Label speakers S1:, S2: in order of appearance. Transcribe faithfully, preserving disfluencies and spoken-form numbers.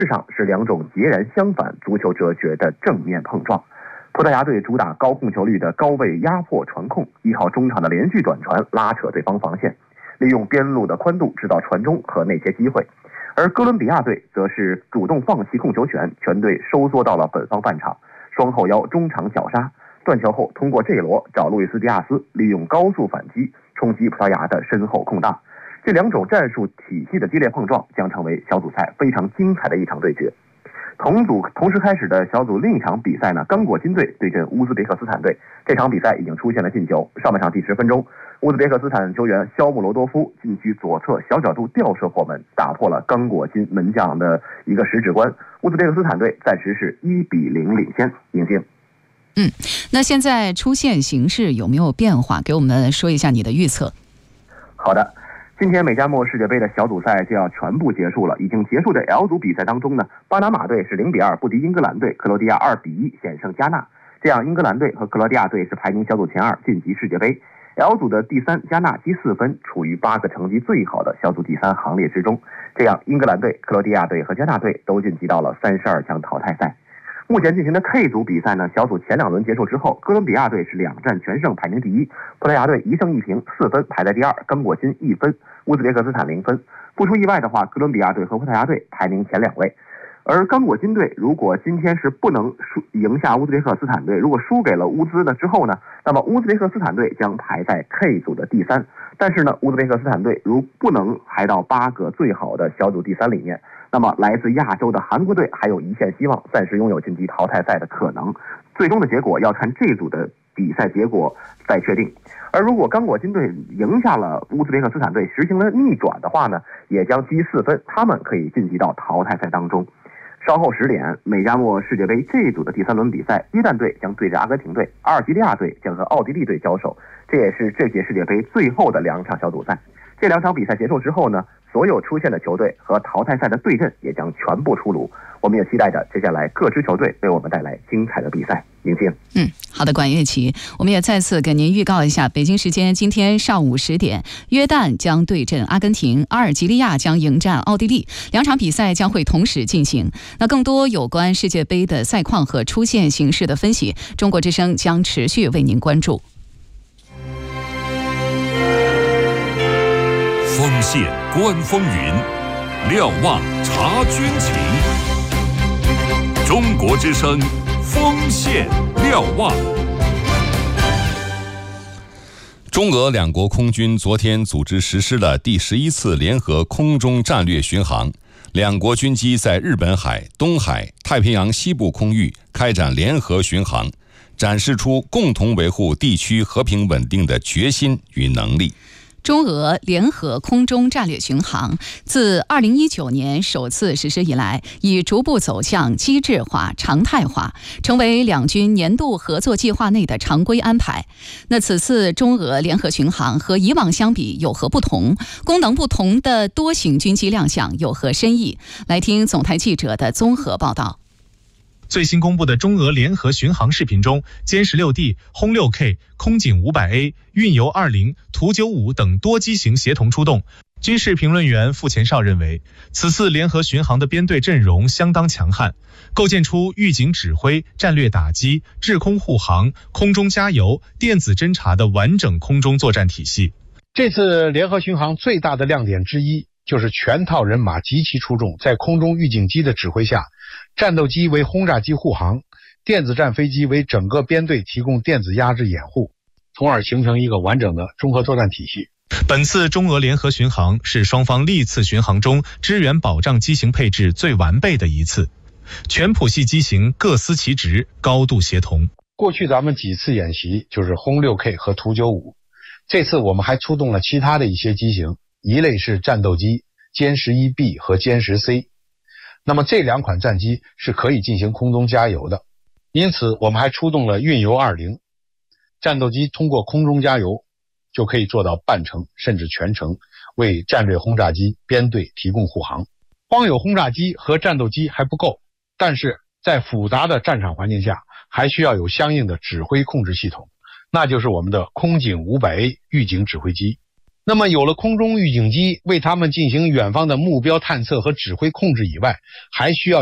S1: 质上是两种截然相反足球哲学的正面碰撞。葡萄牙队主打高控球率的高位压迫传控，依靠中场的连续短传拉扯对方防线，利用边路的宽度制造传中和内切机会。而哥伦比亚队则是主动放弃控球权，全队收缩到了本方半场，双后腰中场绞杀，断球后通过 J 罗找路易斯迪亚斯，利用高速反击冲击葡萄牙的身后空档。这两种战术体系的激烈碰撞将成为小组赛非常精彩的一场对决。同组同时开始的小组另一场比赛呢，刚果金队对阵乌兹别克斯坦队。这场比赛已经出现了进球，上半场第十分钟，乌兹别克斯坦球员肖穆罗多夫禁区左侧小角度吊射破门，打破了刚果金门将的一个十指关。乌兹别克斯坦队暂时是一比零领先。宁静，
S2: 嗯，那现在出现形势有没有变化？给我们说一下你的预测。
S1: 好的。今天美加墨世界杯的小组赛就要全部结束了。已经结束的 L 组比赛当中呢，巴拿马队是零比二不敌英格兰队，克罗地亚二比一险胜加纳。这样，英格兰队和克罗地亚队是排名小组前二，晋级世界杯。L 组的第三加纳积四分，处于八个成绩最好的小组第三行列之中。这样，英格兰队、克罗地亚队和加纳队都晋级到了三十二强淘汰赛。目前进行的 K 组比赛呢，小组前两轮结束之后，哥伦比亚队是两战全胜，排名第一；葡萄牙队一胜一平，四分排在第二；刚果金一分，乌兹别克斯坦零分。不出意外的话，哥伦比亚队和葡萄牙队排名前两位。而刚果金队如果今天是不能输赢下乌兹别克斯坦队，如果输给了乌兹呢之后呢，那么乌兹别克斯坦队将排在 K 组的第三。但是呢，乌兹别克斯坦队如不能排到八个最好的小组第三里面，那么来自亚洲的韩国队还有一线希望，暂时拥有晋级淘汰赛的可能。最终的结果要看这组的比赛结果再确定。而如果刚果金队赢下了乌兹别克斯坦队，实行了逆转的话呢，也将积四分，他们可以晋级到淘汰赛当中。稍后十点，美加墨世界杯这组的第三轮比赛，约旦队将对阵阿根廷队，阿尔及利亚队将和奥地利队交手，这也是这届世界杯最后的两场小组赛。这两场比赛结束之后呢，所有出现的球队和淘汰赛的对阵也将全部出炉。我们也期待着接下来各支球队为我们带来精彩的比赛。宁静，
S2: 嗯，好的，管乐琪，我们也再次给您预告一下，北京时间今天上午十点，约旦将对阵阿根廷，阿尔及利亚将迎战奥地利，两场比赛将会同时进行。那更多有关世界杯的赛况和出现形势的分析，中国之声将持续为您关注。
S3: 锋线观风云，瞭望察军情。中国之声锋线瞭望。
S4: 中俄两国空军昨天组织实施了第十一次联合空中战略巡航，两国军机在日本海、东海、太平洋西部空域开展联合巡航，展示出共同维护地区和平稳定的决心与能力。
S2: 中俄联合空中战略巡航自二零一九年首次实施以来，已逐步走向机制化、常态化，成为两军年度合作计划内的常规安排。那此次中俄联合巡航和以往相比有何不同？功能不同的多型军机亮相有何深意？来听总台记者的综合报道。
S5: 最新公布的中俄联合巡航视频中，歼十六 D、轰六 K、空警五百 A、运油二零、图九五等多机型协同出动。军事评论员傅前绍认为，此次联合巡航的编队阵容相当强悍，构建出预警指挥、战略打击、制空护航、空中加油、电子侦察的完整空中作战体系。
S6: 这次联合巡航最大的亮点之一，就是全套人马集齐出众，在空中预警机的指挥下，战斗机为轰炸机护航，电子战飞机为整个编队提供电子压制掩护，从而形成一个完整的综合作战体系。
S5: 本次中俄联合巡航是双方历次巡航中支援保障机型配置最完备的一次，全谱系机型各司其职，高度协同。
S6: 过去咱们几次演习就是轰六 K 和图九五，这次我们还出动了其他的一些机型，一类是战斗机歼十一 B 和歼十 C， 那么这两款战机是可以进行空中加油的，因此我们还出动了运油二零，战斗机通过空中加油就可以做到半程甚至全程为战略轰炸机编队提供护航。光有轰炸机和战斗机还不够，但是在复杂的战场环境下还需要有相应的指挥控制系统，那就是我们的空警五百 A 预警指挥机。 那么有了空中预警机为他们进行远方的目标探测和指挥控制以外，还需要